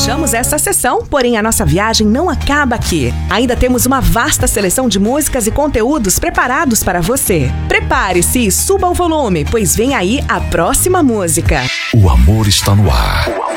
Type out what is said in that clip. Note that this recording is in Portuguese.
fechamos esta sessão, porém a nossa viagem não acaba aqui. Ainda temos uma vasta seleção de músicas e conteúdos preparados para você. Prepare-se e suba o volume, pois vem aí a próxima música. O amor está no ar.